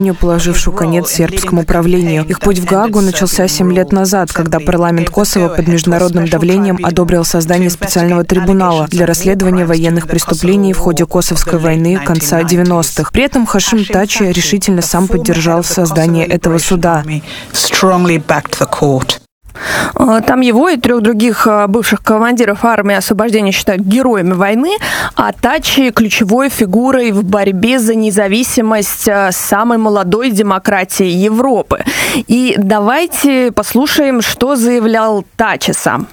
положившую конец сербскому правлению. Их путь в Гаагу начался 7 лет назад, когда парламент Косово под международным давлением одобрил создание специального трибунала для расследования военных преступлений в ходе Косовской войны конца 90-х. При этом Хашим Тачи решительно сам поддержал создание этого суда. Там его и 3 других бывших командиров армии освобождения считают героями войны, а Тачи – ключевой фигурой в борьбе за независимость самой молодой демократии Европы. И давайте послушаем, что заявлял Тачи сам.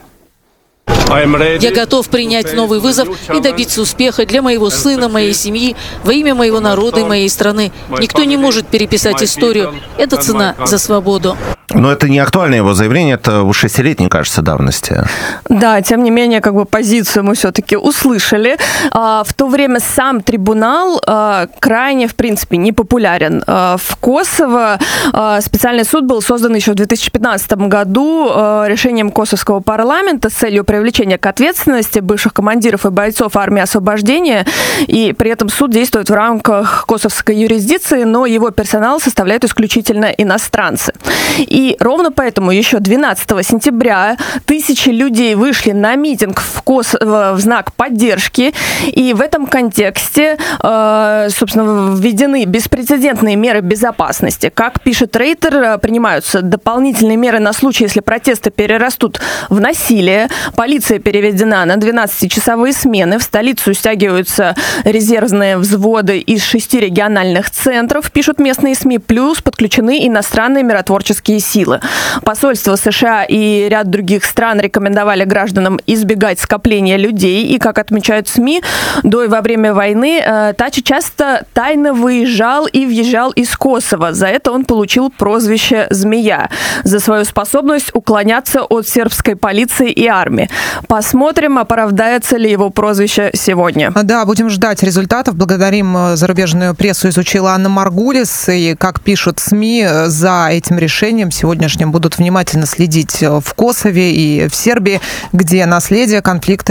Я готов принять новый вызов и добиться успеха для моего сына, моей семьи, во имя моего народа и моей страны. Никто не может переписать историю. Это цена за свободу. Но это не актуальное его заявление, это уж 6-летней, кажется, давности. Да, тем не менее, позицию мы все-таки услышали. В то время сам трибунал крайне, в принципе, непопулярен. В Косово специальный суд был создан еще в 2015 году решением косовского парламента с целью привлечения к ответственности бывших командиров и бойцов армии освобождения. И при этом суд действует в рамках косовской юрисдикции, но его персонал составляют исключительно иностранцы. И ровно поэтому еще 12 сентября тысячи людей вышли на митинг в Косово в знак поддержки. И в этом контексте, собственно, введены беспрецедентные меры безопасности. Как пишет Рейтер, принимаются дополнительные меры на случай, если протесты перерастут в насилие. Полиция переведена на 12-часовые смены. В столицу стягиваются резервные взводы из 6 региональных центров, пишут местные СМИ, плюс подключены иностранные миротворческие силы. Посольство США и ряд других стран рекомендовали гражданам избегать скопления людей. И, как отмечают СМИ, до и во время войны Тачи часто тайно выезжал и въезжал из Косово. За это он получил прозвище «Змея», за свою способность уклоняться от сербской полиции и армии. Посмотрим, оправдается ли его прозвище сегодня. Да, будем ждать результатов. Благодарим зарубежную прессу, изучила Анна Маргулис. И, как пишут СМИ, за этим решением сегодняшним будут внимательно следить в Косове и в Сербии, где наследие конфликта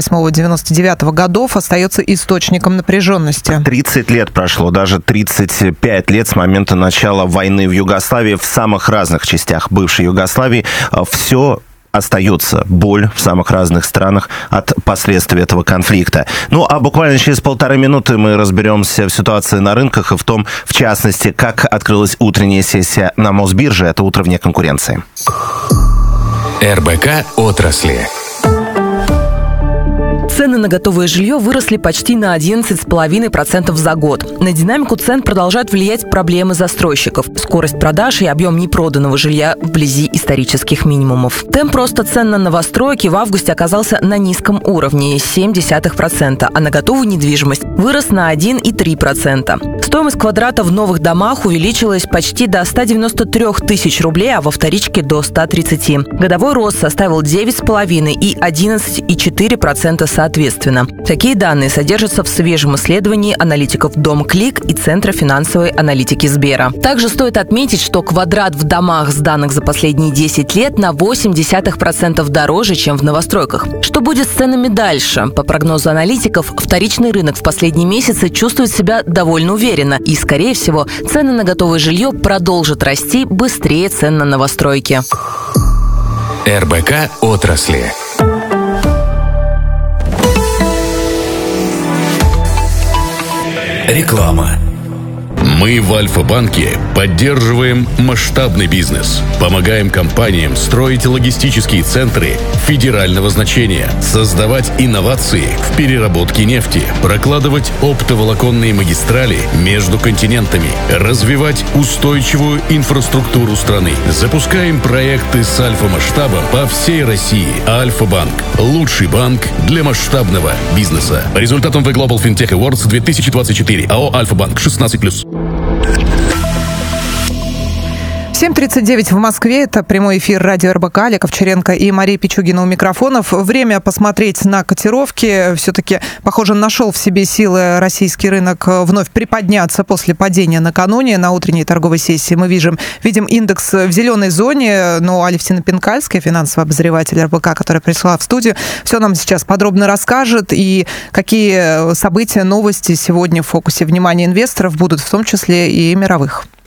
98-99 годов остается источником напряженности. 30 лет прошло, даже 35 лет с момента начала войны в Югославии, в самых разных частях бывшей Югославии. Все остается боль в самых разных странах от последствий этого конфликта. Ну, а буквально через 1,5 минуты мы разберемся в ситуации на рынках и в том, в частности, как открылась утренняя сессия на Мосбирже. Это утро вне конкуренции. РБК отрасли. Цены на готовое жилье выросли почти на 11,5% за год. На динамику цен продолжают влиять проблемы застройщиков, скорость продаж и объем непроданного жилья вблизи исторических минимумов. Темп роста цен на новостройки в августе оказался на низком уровне – 0,7%, а на готовую недвижимость вырос на 1,3%. Стоимость квадрата в новых домах увеличилась почти до 193 тысяч рублей, а во вторичке до 130. Годовой рост составил 9,5% и 11,4% соответственно. Такие данные содержатся в свежем исследовании аналитиков Домклик и Центра финансовой аналитики Сбера. Также стоит отметить, что квадрат в домах, сданных за последние 10 лет, на 0,8% дороже, чем в новостройках. Что будет с ценами дальше? По прогнозу аналитиков, вторичный рынок в последние месяцы чувствует себя довольно уверенно. И, скорее всего, цены на готовое жилье продолжат расти быстрее цен на новостройки. РБК отрасли. Реклама. Мы в Альфа-банке поддерживаем масштабный бизнес, помогаем компаниям строить логистические центры федерального значения, создавать инновации в переработке нефти, прокладывать оптоволоконные магистрали между континентами, развивать устойчивую инфраструктуру страны. Запускаем проекты с альфа-масштабом по всей России. Альфа-банк – лучший банк для масштабного бизнеса. По результатам The Global FinTech Awards 2024. АО «Альфа-банк» 16+. 7:39 в Москве. Это прямой эфир радио РБК. Олег Овчаренко и Мария Пичугина у микрофонов. Время посмотреть на котировки. Все-таки, похоже, нашел в себе силы российский рынок вновь приподняться после падения накануне. На утренней торговой сессии мы видим индекс в зеленой зоне. Но Алевтина Пинкальская, финансовый обозреватель РБК, которая пришла в студию, все нам сейчас подробно расскажет. И какие события, новости сегодня в фокусе внимания инвесторов будут, в том числе и мировых.